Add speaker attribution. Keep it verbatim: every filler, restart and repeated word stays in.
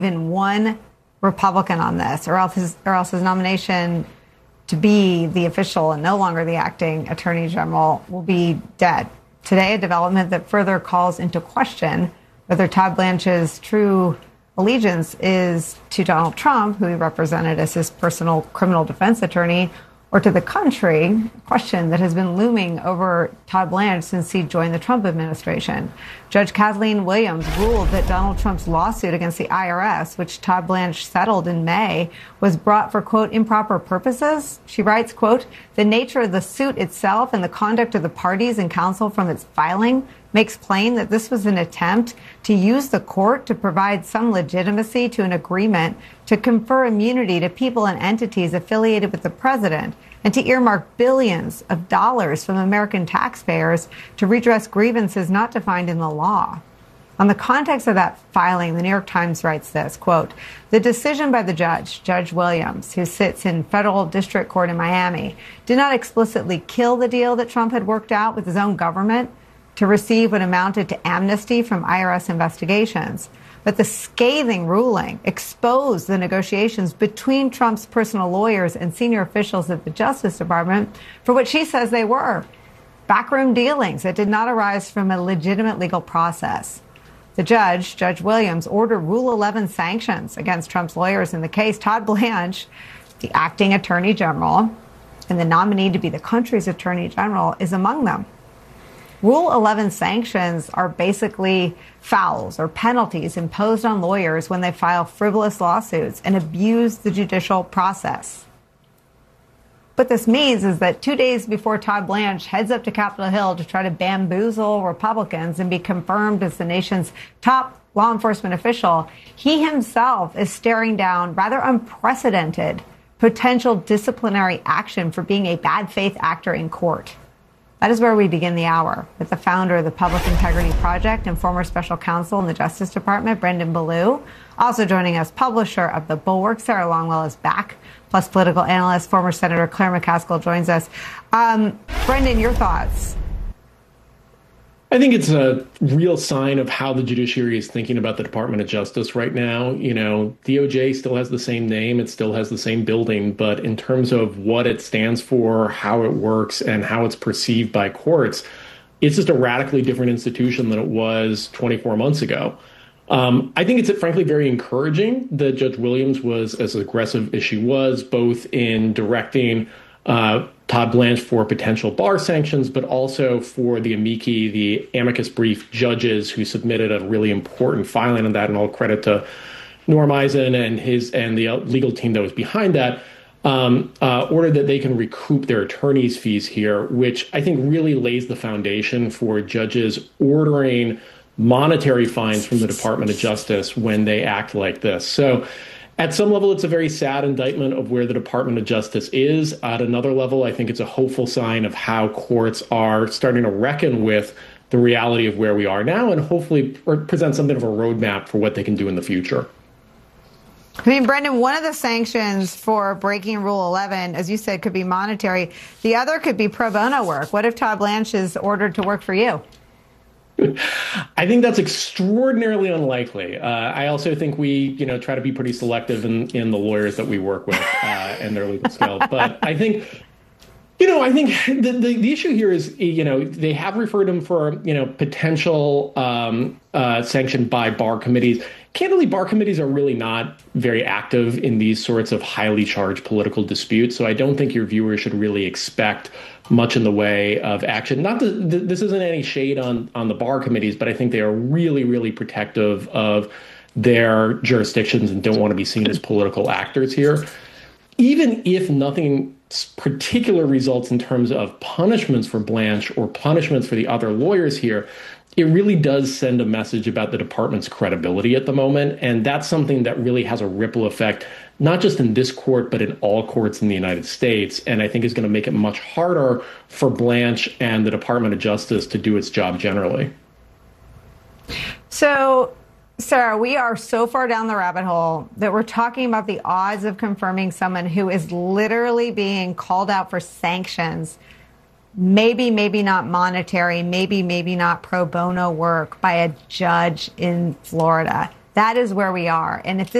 Speaker 1: even one Republican on this, or else his, or else his nomination to be the official and no longer the acting attorney general will be dead. Today, a development that further calls into question whether Todd Blanche's true allegiance is to Donald Trump, who he represented as his personal criminal defense attorney, or to the country, a question that has been looming over Todd Blanche since he joined the Trump administration. Judge Kathleen Williams ruled that Donald Trump's lawsuit against the I R S, which Todd Blanche settled in May, was brought for, quote, improper purposes. She writes, quote, the nature of the suit itself and the conduct of the parties and counsel from its filing makes plain that this was an attempt to use the court to provide some legitimacy to an agreement to confer immunity to people and entities affiliated with the president and to earmark billions of dollars from American taxpayers to redress grievances not defined in the law. On the context of that filing, the New York Times writes this, quote, the decision by the judge, Judge Williams, who sits in federal district court in Miami, did not explicitly kill the deal that Trump had worked out with his own government to receive what amounted to amnesty from I R S investigations. But the scathing ruling exposed the negotiations between Trump's personal lawyers and senior officials at the Justice Department for what she says they were backroom dealings that did not arise from a legitimate legal process. The judge, Judge Williams, ordered Rule eleven sanctions against Trump's lawyers in the case. Todd Blanche, the acting attorney general and the nominee to be the country's attorney general, is among them. Rule eleven sanctions are basically fouls or penalties imposed on lawyers when they file frivolous lawsuits and abuse the judicial process. What this means is that two days before Todd Blanche heads up to Capitol Hill to try to bamboozle Republicans and be confirmed as the nation's top law enforcement official, he himself is staring down rather unprecedented potential disciplinary action for being a bad faith actor in court. That is where we begin the hour with the founder of the Public Integrity Project and former special counsel in the Justice Department, Brendan Ballou. Also joining us, publisher of The Bulwark, Sarah Longwell is back, plus political analyst, former Senator Claire McCaskill joins us. Um, Brendan, your thoughts?
Speaker 2: I think it's a real sign of how the judiciary is thinking about the Department of Justice right now. You know, D O J still has the same name. It still has the same building. But in terms of what it stands for, how it works, and how it's perceived by courts, it's just a radically different institution than it was twenty-four months ago. Um, I think it's frankly very encouraging that Judge Williams was as aggressive as she was, both in directing uh, Todd Blanche for potential bar sanctions, but also for the amici, the amicus brief judges who submitted a really important filing on that, and all credit to Norm Eisen and his and the legal team that was behind that, um, uh, ordered that they can recoup their attorney's fees here, which I think really lays the foundation for judges ordering monetary fines from the Department of Justice when they act like this. So at some level, it's a very sad indictment of where the Department of Justice is. At another level, I think it's a hopeful sign of how courts are starting to reckon with the reality of where we are now and hopefully present some bit of a roadmap for what they can do in the future.
Speaker 1: I mean, Brendan, one of the sanctions for breaking Rule eleven, as you said, could be monetary. The other could be pro bono work. What if Todd Blanche is ordered to work for you?
Speaker 2: I think that's extraordinarily unlikely. Uh, I also think we, you know, try to be pretty selective in, in the lawyers that we work with uh, and their legal skills. But I think, you know, I think the, the, the issue here is, you know, they have referred him for, you know, potential um, uh, sanction by bar committees. Candidly, bar committees are really not very active in these sorts of highly charged political disputes. So I don't think your viewers should really expect much in the way of action. Not that th- this isn't any shade on, on the bar committees, but I think they are really, really protective of their jurisdictions and don't want to be seen as political actors here. Even if nothing particular results in terms of punishments for Blanche or punishments for the other lawyers here, it really does send a message about the department's credibility at the moment. And that's something that really has a ripple effect, not just in this court, but in all courts in the United States. And I think is going to make it much harder for Blanche and the Department of Justice to do its job generally.
Speaker 1: So, Sarah, we are so far down the rabbit hole that we're talking about the odds of confirming someone who is literally being called out for sanctions. Maybe, maybe not monetary, maybe, maybe not pro bono work by a judge in Florida. That is where we are. And if